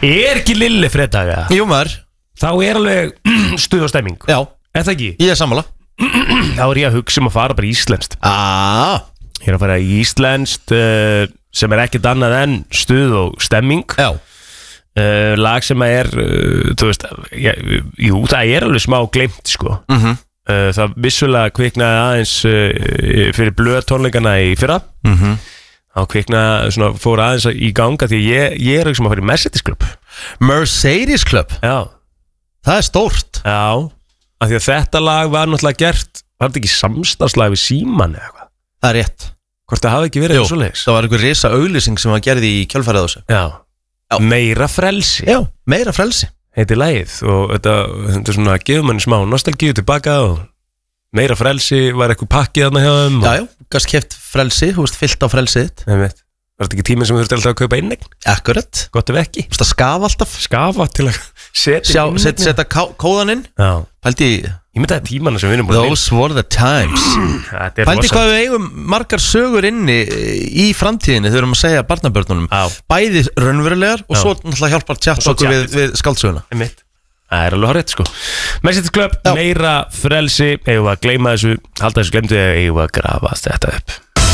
ekki Lilli fredaga? Jú maður. Þá alveg stuð og stemming. Já. Það ekki? Ég sammála. Þá ég að hugsa að fara bara íslenskt. Ég að fara íslenskt sem ekkert annað en stuð og stemming. Já. Lag sem þú veist, jú, það alveg smá gleymt, sko. Það vissulega kviknaði aðeins fyrir blöð tónleikana í fyrra. Þá kviknaði, svona, fór aðeins í ganga því ég ekki sem að fara í Mercedes Club. Mercedes Club? Já. Það stórt. Já, af því að þetta lag var náttúrulega gert, var þetta ekki samstarfslag við Síman eða eitthvað? Það rétt. Hvort það hafi ekki verið svo leiðis? Það var einhver risa auglýsing sem var gerð í kjölfarið á þessu. Já. Meira frelsi. Já, meira frelsi. Heiti lagið og þetta svona gefur manni smá nostalgíu tilbaka og meira frelsi var eitthvað pakkið þarna hjá þeim. Já, gast keft frelsi, þú veist, fyllt á frelsið þitt. Var þetta ekki tíminn sem þú þurfti alltaf að kaupa innegn? Akkurat. Gott ef ekki. Þú veist að skafa alltaf. Skafa til að setja kóðan inn. Já. Pældi ég myndi að tímanna sem við erum búin að Those were the times. Pældi hvað við eigum margar sögur inni í framtíðinni þegar við erum að segja barnabörnunum. Bæði raunverulegar og svo náttúrulega hjálpar tjátt okkur við skáldsöguna. Það alveg horrið, sko. Mercedes Club, meira frelsi. Eigum við að gleyma þessu, halda þessu glemdu, eigum við að grafa þetta upp.